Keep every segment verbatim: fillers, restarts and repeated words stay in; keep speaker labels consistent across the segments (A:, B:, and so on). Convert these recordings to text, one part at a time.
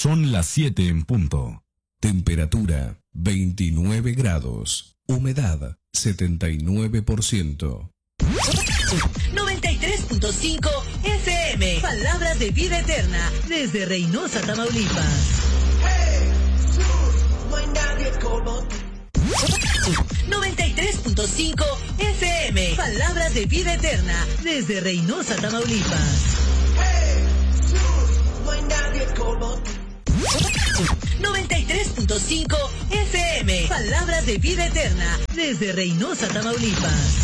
A: Son las siete en punto. Temperatura veintinueve grados. Humedad setenta y nueve por ciento.
B: noventa y tres punto cinco F M. Palabras de vida eterna desde Reynosa, Tamaulipas. No hay nadie como tú. noventa y tres punto cinco F M. Palabras de vida eterna desde Reynosa, Tamaulipas. No hay nadie como tú. noventa y tres punto cinco F M. Palabras de vida eterna desde Reynosa, Tamaulipas.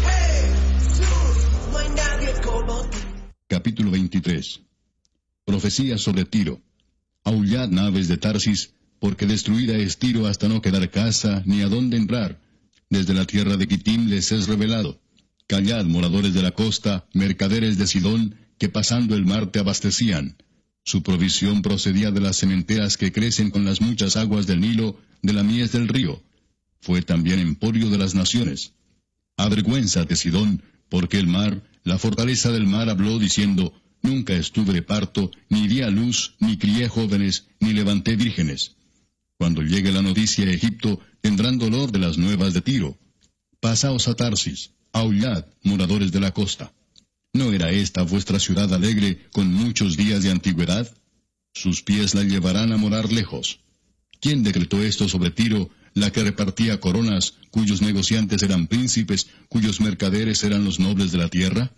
B: No hay nadie como tú.
C: Capítulo veintitrés. Profecía sobre Tiro. Aullad, naves de Tarsis, porque destruida es Tiro hasta no quedar casa ni a dónde entrar. Desde la tierra de Quitim les es revelado. Callad, moradores de la costa, mercaderes de Sidón, que pasando el mar te abastecían. Su provisión procedía de las sementeras que crecen con las muchas aguas del Nilo, de la mies del río. Fue también emporio de las naciones. Avergüénzate, Sidón, porque el mar, la fortaleza del mar, habló diciendo: nunca estuve de parto, ni di a luz, ni crié jóvenes, ni levanté vírgenes. Cuando llegue la noticia a Egipto, tendrán dolor de las nuevas de Tiro. Pasaos a Tarsis, aullad, moradores de la costa. ¿No era esta vuestra ciudad alegre, con muchos días de antigüedad? Sus pies la llevarán a morar lejos. ¿Quién decretó esto sobre Tiro, la que repartía coronas, cuyos negociantes eran príncipes, cuyos mercaderes eran los nobles de la tierra?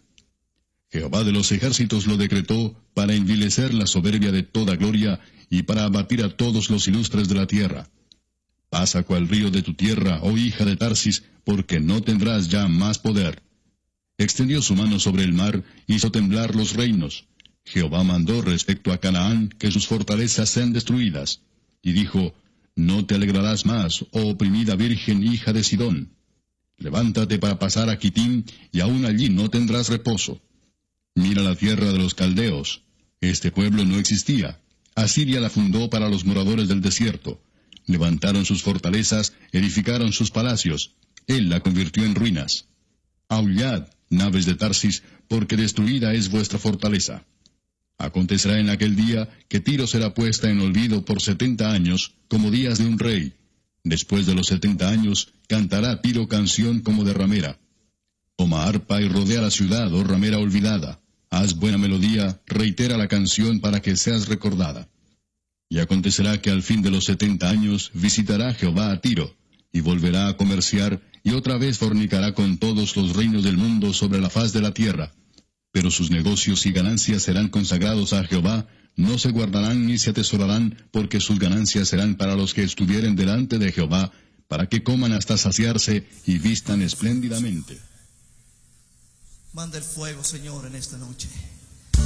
C: Jehová de los ejércitos lo decretó para envilecer la soberbia de toda gloria y para abatir a todos los ilustres de la tierra. Pasa cual río de tu tierra, oh hija de Tarsis, porque no tendrás ya más poder. Extendió su mano sobre el mar, hizo temblar los reinos. Jehová mandó respecto a Canaán que sus fortalezas sean destruidas. Y dijo: no te alegrarás más, oh oprimida virgen hija de Sidón. Levántate para pasar a Quitim, y aún allí no tendrás reposo. Mira la tierra de los caldeos. Este pueblo no existía. Asiria la fundó para los moradores del desierto. Levantaron sus fortalezas, edificaron sus palacios. Él la convirtió en ruinas. Aullad, naves de Tarsis, porque destruida es vuestra fortaleza. Acontecerá en aquel día que Tiro será puesta en olvido por setenta años, como días de un rey. Después de los setenta años, cantará Tiro canción como de ramera. Toma arpa y rodea la ciudad, oh ramera olvidada. Haz buena melodía, reitera la canción para que seas recordada. Y acontecerá que al fin de los setenta años visitará Jehová a Tiro, y volverá a comerciar, y otra vez fornicará con todos los reinos del mundo sobre la faz de la tierra. Pero sus negocios y ganancias serán consagrados a Jehová, no se guardarán ni se atesorarán, porque sus ganancias serán para los que estuvieren delante de Jehová, para que coman hasta saciarse y vistan espléndidamente.
D: Manda el fuego, Señor, en esta noche.